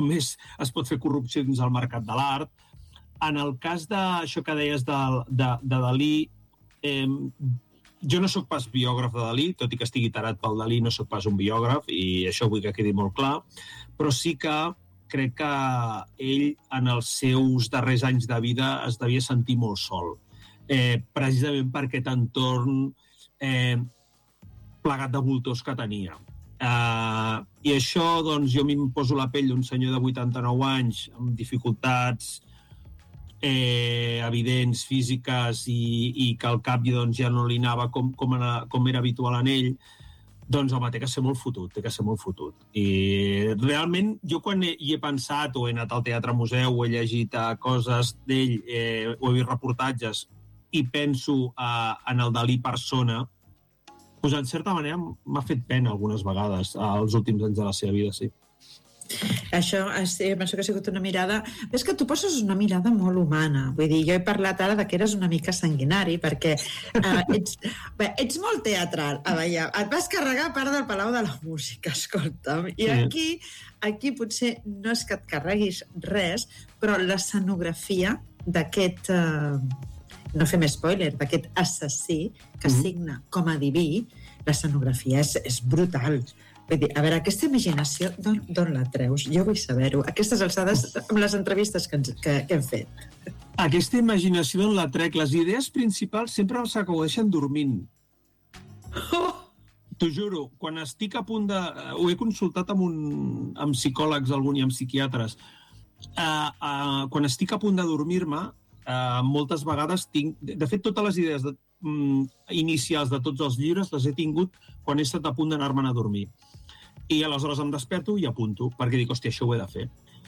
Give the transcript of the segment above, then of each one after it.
només es pot fer corrupció dins el mercat de l'art. En el cas d'això que deies de Dalí, jo no sóc pas biògraf de Dalí, tot i que estigui tarat pel Dalí, no sóc pas un biògraf, i això vull que quedi molt clar, però sí que crec que ell, en els seus darrers anys de vida, es devia sentir molt sol, precisament per aquest entorn plegat de voltors que tenia. I això, doncs, jo m'hi poso la pell d'un senyor de 89 anys amb dificultats evidents, físiques, i que al cap doncs, ja no li anava com era habitual en ell. Doncs, home, té que ser molt fotut, I realment, jo quan hi he pensat, o he anat al Teatre Museu, o he llegit coses d'ell, o he vist reportatges, i penso en el Dalí persona, doncs, en certa manera, m'ha fet pena algunes vegades, als últims anys de la seva vida, sí. Això, penso que ha sigut una mirada... És que tu poses una mirada molt humana. Vull dir, jo he parlat ara de que eres una mica sanguinari, perquè ets molt teatral. Et vas carregar part del Palau de la Música, escolta'm. I aquí potser no és que et carreguis res, però l'escenografia d'aquest... no fem spoiler, d'aquest assassí que signa com a diví, l'escenografia és brutal. Vull dir, a veure, aquesta imaginació, d'on la treus? Jo vull saber-ho. Aquestes alçades, amb les entrevistes que hem fet. Aquesta imaginació d'on la trec? Les idees principals sempre s'acaudeixen dormint. T'ho juro, quan estic a punt de... Ho he consultat amb psicòlegs i amb psiquiatres. Quan estic a punt de dormir-me, moltes vegades tinc... De fet, totes les idees inicials de tots els llibres les he tingut quan he estat a punt d'anar-me'n a dormir. I aleshores em desperto i apunto, perquè dic, hòstia, això ho he de fer.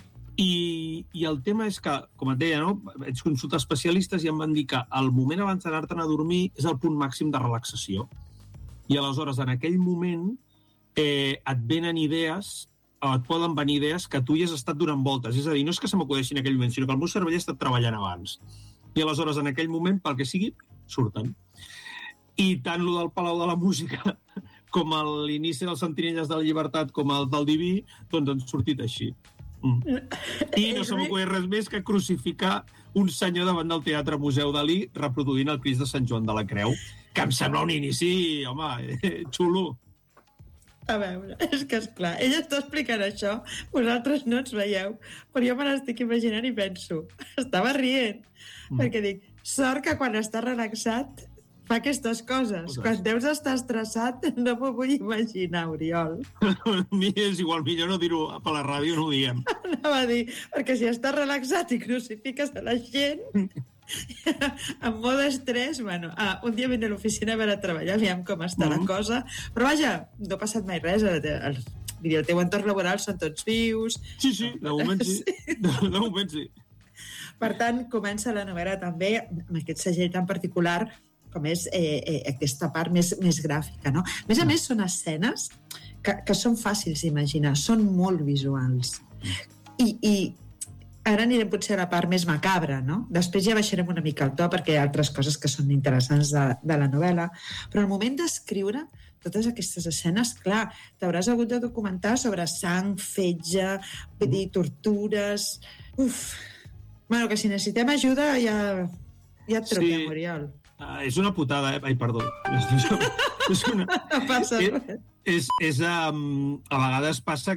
I el tema és que, com et deia, no? Vaig consultar especialistes i em van dir que el moment abans d'anar-te'n a dormir és el punt màxim de relaxació. I aleshores, en aquell moment, et venen idees, o et poden venir idees que tu hi has estat donant voltes. És a dir, no és que se m'acudeixin en aquell moment, sinó que el meu cervell ha estat treballant abans. I aleshores, en aquell moment, pel que sigui, surten. I tant lo del Palau de la Música com l'inici dels Sentinelles de la Llibertat com el del Diví, doncs han sortit així. I no se m'acull res més que crucificar un senyor davant del Teatre Museu Dalí reproduint el Crist de Sant Joan de la Creu, que em sembla un inici, home, xulo. A veure, és que esclar, ella està explicant això, vosaltres no ens veieu, però jo me l'estic imaginant i penso, estava rient, perquè dic, sort que quan està relaxat fa aquestes coses. Quan deus estar estressat no m'ho vull imaginar, Oriol. És igual, millor no dir-ho per la ràdio, no ho diem. Anava a dir, perquè si estàs relaxat i crucifiques a la gent en mode estrès, bueno, un dia vindré a l'oficina a veure a treballar, aviam com està la cosa, però vaja, no ha passat mai res, el teu entorn laboral són tots vius. Sí, de moment sí. De moment sí. Per tant, comença la novel·la també amb aquest segell tan particular com és aquesta part més gràfica, no? A més, són escenes que són fàcils d'imaginar, són molt visuals. I ara anirem potser a la part més macabra, no? Després ja baixarem una mica el to perquè hi ha altres coses que són interessants de la novel·la, però al moment d'escriure totes aquestes escenes, clar, t'hauràs hagut de documentar sobre sang, fetge, tortures... Bueno, que si necessitem ajuda ja et truquem, Oriol. És una putada, Ai, perdó. És una... No passa res. A vegades passa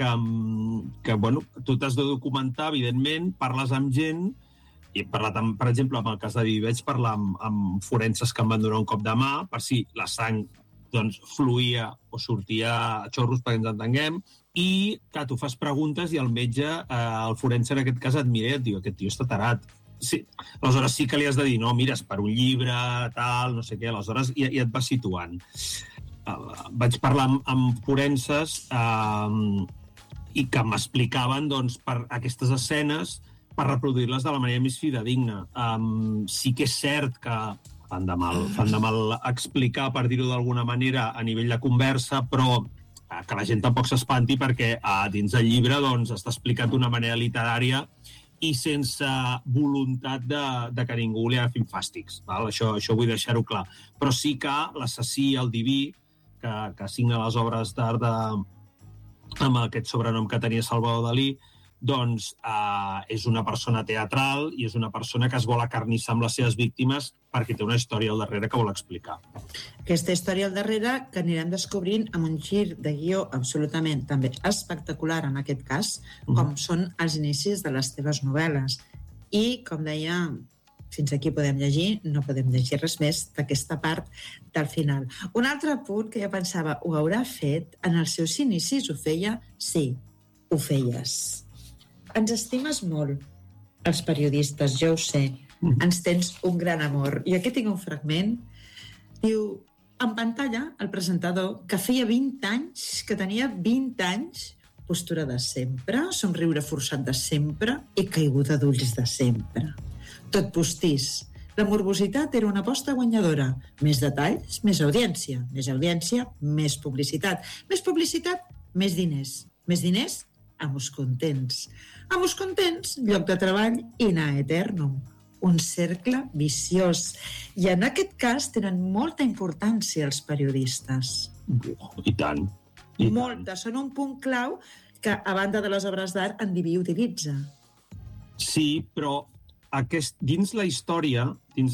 que bueno, tu t'has de documentar, evidentment, parles amb gent, i he parlat, per exemple, amb el cas de Diví, vaig parlar amb forenses que em van donar un cop de mà, per si la sang doncs, fluïa o sortia a xorros, perquè ens entenguem, i, clar, tu fas preguntes i el metge, el forense en aquest cas, et mira i et diu, aquest tio està tarat. Sí. Aleshores sí que li has de dir, no, mira, és per un llibre, tal, no sé què, aleshores i et vas situant. Vaig parlar amb forenses i que m'explicaven, doncs, per aquestes escenes, per reproduir-les de la manera més fidedigna. Sí que és cert que fan de mal explicar, per dir-ho d'alguna manera, a nivell de conversa, però que la gent tampoc s'espanti perquè dins del llibre doncs, està explicat d'una manera literària i sense voluntat de que ningú li agafi fàstics. Val? Això vull deixar-ho clar. Però sí que l'assassí, el Diví, que signa les obres d'art amb aquest sobrenom que tenia Salvador Dalí, doncs és una persona teatral i és una persona que es vol acarnissar amb les seves víctimes perquè té una història al darrere que vol explicar. Aquesta història al darrere que anirem descobrint amb un gir de guió absolutament també espectacular en aquest cas, com són els inicis de les teves novel·les. I, com deia, fins aquí podem llegir, no podem llegir res més d'aquesta part del final. Un altre punt que jo pensava, ho haurà fet en els seus inicis? Ho feia? Sí, ho feies. Ens estimes molt, els periodistes, jo ho sé. Ens tens un gran amor. I aquí tinc un fragment. Diu, en pantalla, el presentador, que feia 20 anys, que tenia 20 anys, postura de sempre, somriure forçat de sempre i caiguda d'ulls de sempre. Tot postís. La morbositat era una aposta guanyadora. Més detalls, més audiència. Més audiència, més publicitat. Més publicitat, més diners. Més diners, amos contents. Amos contents, lloc de treball in aeternum. Un cercle viciós. I en aquest cas tenen molta importància els periodistes. I tant. Molta. Són un punt clau que, a banda de les obres d'art, en Diví utilitza. Sí, però dins la història,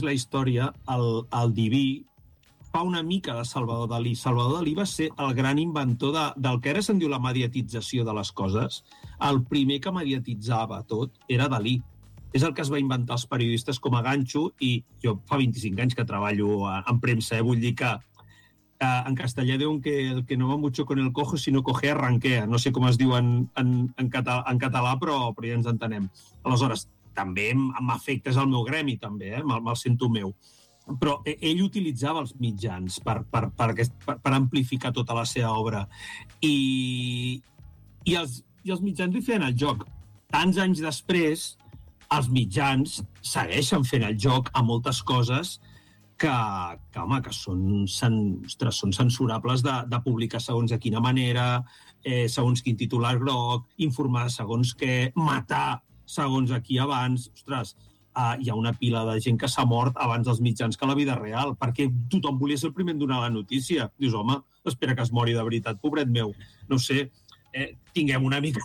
el Diví fa una mica de Salvador Dalí. Salvador Dalí va ser el gran inventor del que ara se'n diu la mediatització de les coses. El primer que mediatitzava tot era Dalí. És el que es va inventar els periodistes com a ganxo, i jo fa 25 anys que treballo en premsa, vull dir que en castellà diuen que el que no va mucho con el cojo, sinó coge arranquea. No sé com es diu en català, però ja ens entenem. Aleshores, també m'afecta, és el meu gremi, també, me'l sento meu. Però ell utilitzava els mitjans per amplificar tota la seva obra. I els mitjans li feien el joc. Tants anys després, els mitjans segueixen fent el joc a moltes coses que són censurables de publicar segons de quina manera, segons quin titular groc, informar segons què, matar segons aquí abans. Ostres, hi ha una pila de gent que s'ha mort abans dels mitjans que a la vida real, perquè tothom volia ser el primer en donar la notícia. Dius, home, espera que es mori de veritat, pobret meu. No sé, tinguem una mica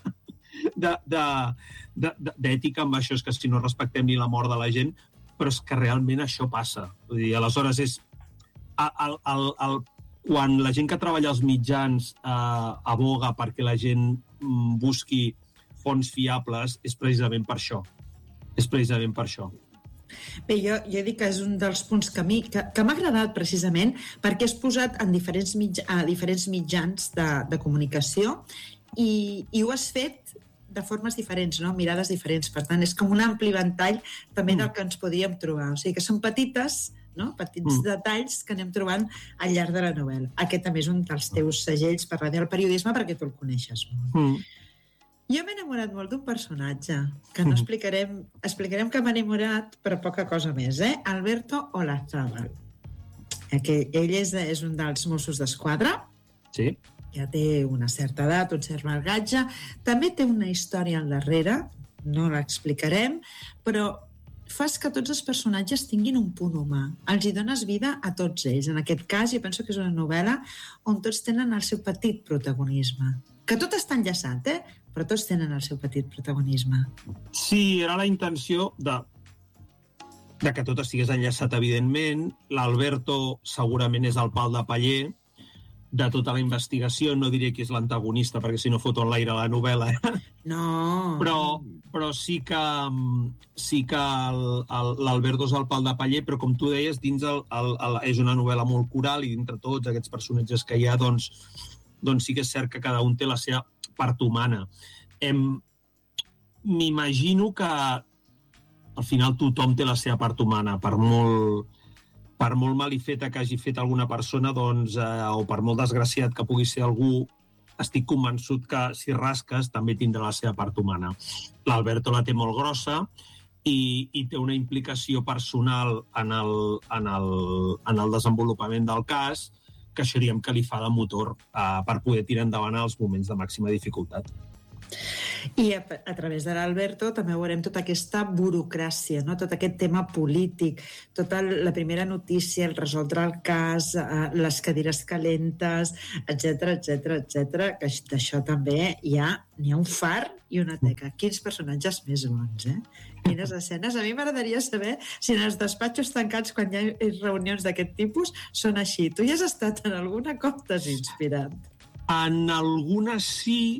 d'ètica amb això, és que si no respectem ni la mort de la gent, però és que realment això passa. Vull dir, aleshores és... Quan la gent que treballa als mitjans aboga perquè la gent busqui fonts fiables, és precisament per això. És precisament per això. Bé, jo dic que és un dels punts que m'ha agradat precisament perquè has posat en diferents mitjans de comunicació i ho has fet de formes diferents, no? Mirades diferents. Per tant, és com un ampli ventall també del que ens podíem trobar. O sigui que són petites, no? Petits detalls que anem trobant al llarg de la novel·la. Aquest també és un dels teus segells per radiar el periodisme perquè tu el coneixes molt. Jo m'he enamorat molt d'un personatge que no explicarem que m'ha enamorat, però poca cosa més, Alberto Olazábal. Ell és un dels Mossos d'Esquadra. Sí. Ja té una certa edat, un cert margatge. També té una història al darrere, no l'explicarem, però fas que tots els personatges tinguin un punt humà. Els hi dones vida a tots ells. En aquest cas, jo penso que és una novel·la on tots tenen el seu petit protagonisme. Que tot està enllaçat, però tots tenen el seu petit protagonisme. Sí, era la intenció de que tot estigués enllaçat, evidentment. L'Alberto segurament és el pal de paller de tota la investigació. No diré que és l'antagonista, perquè si no foto en l'aire la novel·la. No. Però sí que l'Alberto és el pal de paller, però com tu deies, dins és una novel·la molt coral i dintre tots aquests personatges que hi ha, doncs sí que és cert que cada un té la seva part humana. M'imagino que al final tothom té la seva part humana, per molt malifeta que hagi fet alguna persona, doncs, o per molt desgraciat que pugui ser algú, estic convençut que si rasques també tindrà la seva part humana. L'Alberto la té molt grossa i té una implicació personal en el desenvolupament del cas, que això diem que li fa de motor per poder tirar endavant els moments de màxima dificultat. I a través de l'Alberto també veurem tota aquesta burocràcia, no? Tot aquest tema polític, tota la primera notícia, el resoldre el cas, les cadires calentes, etc etc, que d'això també n'hi ha un far i una teca. Quins personatges més bons, Quines escenes. A mi m'agradaria saber si en els despatxos tancats, quan hi ha reunions d'aquest tipus, són així. Tu hi has estat en alguna? Com t'has inspirat? En algunes sí,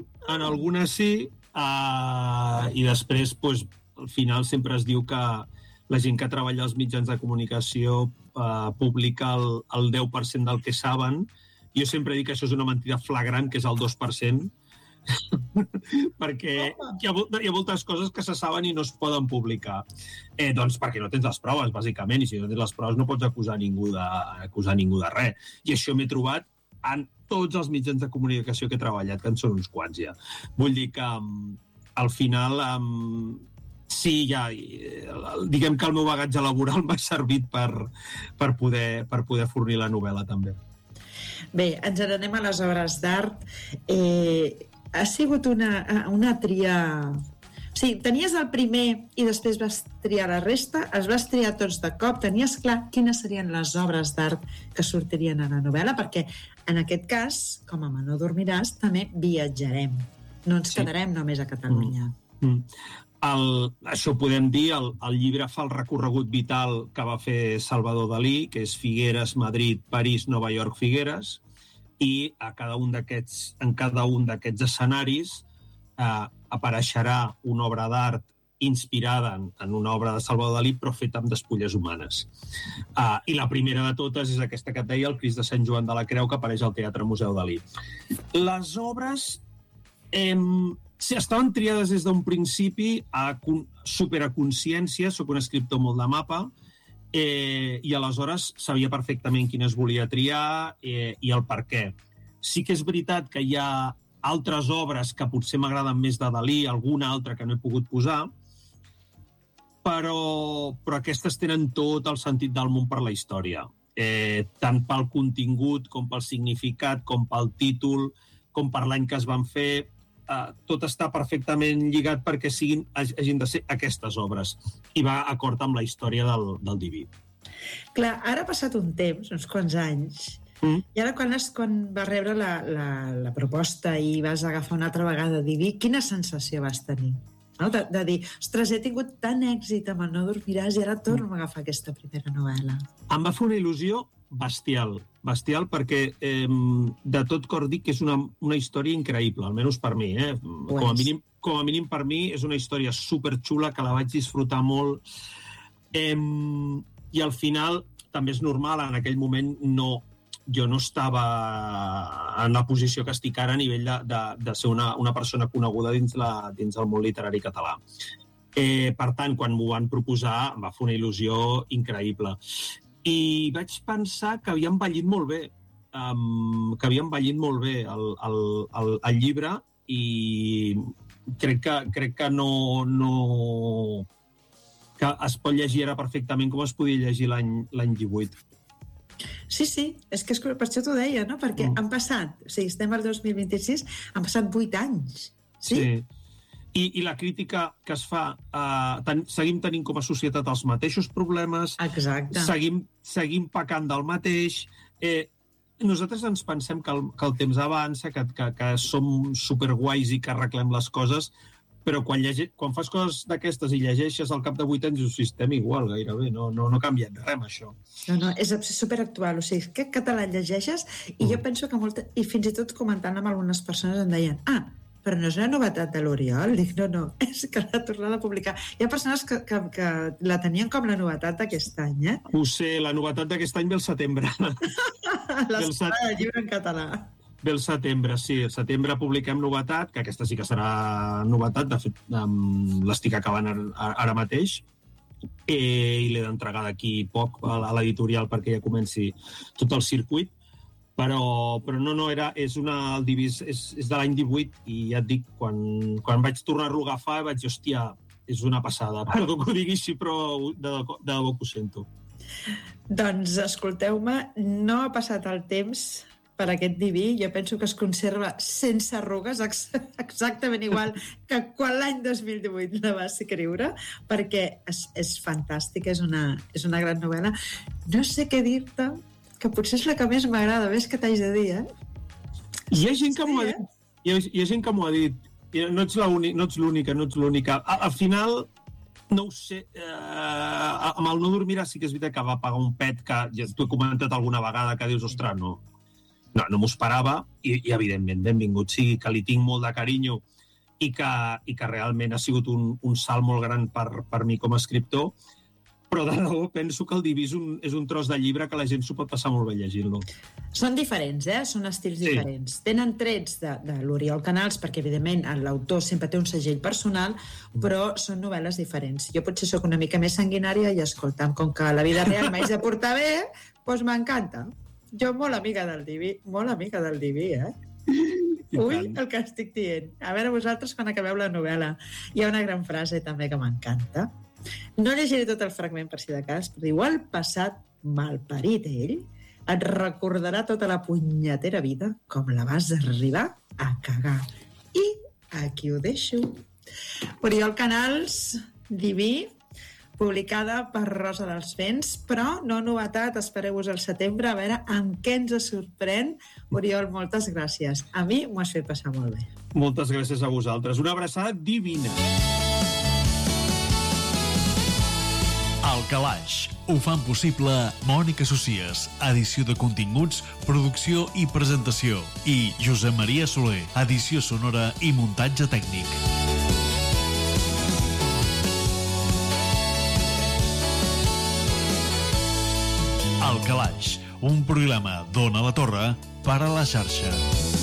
i després, al final, sempre es diu que la gent que treballa als mitjans de comunicació publica el 10% del que saben. Jo sempre dic que això és una mentida flagrant, que és el 2%, perquè hi ha moltes coses que se saben i no es poden publicar. Doncs perquè no tens les proves, bàsicament, i si no tens les proves no pots acusar ningú de res. I això m'he trobat en tots els mitjans de comunicació que he treballat, que en són uns quants ja. Vull dir que al final sí, ja diguem que el meu bagatge laboral m'ha servit per poder fornir la novel·la també. Bé, ens n'anem a les obres d'art. Ha sigut una tria... O sigui, tenies el primer i després vas triar la resta, els vas triar tots de cop, tenies clar quines serien les obres d'art que sortirien a la novel·la, perquè en aquest cas, com a No dormiràs, també viatjarem. No ens quedarem només a Catalunya. Això ho podem dir, el llibre fa el recorregut vital que va fer Salvador Dalí, que és Figueres, Madrid, París, Nova York, Figueres, i en cada un d'aquests escenaris apareixerà una obra d'art inspirada en una obra de Salvador Dalí, però feta amb despulles humanes. I la primera de totes és aquesta que et deia, el Crist de Sant Joan de la Creu, que apareix al Teatre Museu Dalí. Les obres estaven triades des d'un principi super a consciència. Soc un escriptor molt de mapa, i aleshores sabia perfectament quines volia triar i el per què. Sí que és veritat que hi ha altres obres que potser m'agraden més de Dalí, alguna altra que no he pogut posar, però aquestes tenen tot el sentit del món per la història. Tant pel contingut, com pel significat, com pel títol, com per l'any que es van fer. Tot està perfectament lligat perquè hagin de ser aquestes obres, i va acord amb la història del Diví. Clar, ara ha passat un temps, uns quants anys, i ara quan vas rebre la proposta i vas agafar una altra vegada Diví, quina sensació vas tenir? No? De dir, ostres, he tingut tant èxit amb el No dormiràs i ara torno a agafar aquesta primera novel·la. Em va fer una il·lusió bestial, perquè de tot cor dic que és una història increïble, almenys per mi. Com a mínim per mi és una història superxula que la vaig disfrutar molt. I al final també és normal, en aquell moment jo no estava en la posició que estic ara a nivell de ser una persona coneguda dins el món literari català. Per tant, quan m'ho van proposar, em va fer una il·lusió increïble. I vaig pensar que havia envellit molt bé, el llibre, i crec que que es pot llegir ara perfectament com es podia llegir l'any 18. Sí, és que per això t'ho deia, no? Perquè han passat, o sigui, estem al 2026, han passat 8 anys. Sí. I la crítica que es fa, seguim tenint com a societat els mateixos problemes. Exacte. Seguim pecant del mateix. Nosaltres ens pensem que el temps avança, que som superguais i que arreglem les coses, però quan fas coses d'aquestes i llegeixes al cap de 8 anys, dius, estem igual gairebé, no ha canviat res amb això. No, és superactual, o sigui, que català llegeixes, i jo penso que i fins i tot comentant amb algunes persones em deien, però no és una novetat de l'Oriol? Dic, no, és que l'ha tornat a publicar. Hi ha persones que la tenien com la novetat d'aquest any, Ho sé, la novetat d'aquest any ve el setembre. L'escola del llibre en català. Ve el setembre, sí. El setembre publiquem novetat, que aquesta sí que serà novetat, de fet l'estic acabant ara mateix, i l'he d'entregar d'aquí poc a l'editorial perquè ja comenci tot el circuit, però no, el Diví és de l'any 18, i ja et dic, quan vaig tornar-lo a agafar vaig dir, hòstia, és una passada. Perdó que ho digui així, però de debò que ho sento. Doncs escolteu-me, no ha passat el temps per aquest diví. Jo penso que es conserva sense arrugues, exactament igual que quan l'any 2018 la va escriure, perquè és fantàstica, és una gran novel·la. No sé què dir-te, que potser és la que més m'agrada, ves que t'haig de dir, Hi ha gent que m'ho ha dit. Hi ha gent que m'ho ha dit. No ets l'única. Al final, no ho sé, amb el no dormirà sí que és veritat que va pagar un pet que ja t'ho he comentat alguna vegada, que dius, ostres, no m'ho esperava, i evidentment, benvingut sigui, que li tinc molt de carinyo i que realment ha sigut un salt molt gran per mi com a escriptor, però de debò penso que el Diví és un tros de llibre que la gent s'ho pot passar molt bé llegint-lo. Són diferents, són estils diferents. Tenen trets de l'Oriol Canals, perquè evidentment l'autor sempre té un segell personal, però són novel·les diferents. Jo potser sóc una mica més sanguinària i escolta'm, com que la vida real m'haig de portar bé, doncs m'encanta. Jo molt amiga del Diví, Ui, el que estic dient. A veure vosaltres quan acabeu la novel·la. Hi ha una gran frase també que m'encanta. No llegiré tot el fragment per si de cas, però diu: el passat malparit ell et recordarà tota la punyetera vida com la vas arribar a cagar. I aquí ho deixo. Oriol Canals, Diví, publicada per Rosa dels Vents, però no novetat, espereu-vos al setembre a veure amb què ens sorprèn. Oriol, moltes gràcies. A mi m'ho has fet passar molt bé. Moltes gràcies a vosaltres. Una abraçada divina. El Calaix. Ho fan possible Mònica Socies, edició de continguts, producció i presentació, i Josep Maria Soler, edició sonora i muntatge tècnic. El Calaix, un programa d'Ona la Torre per a la xarxa.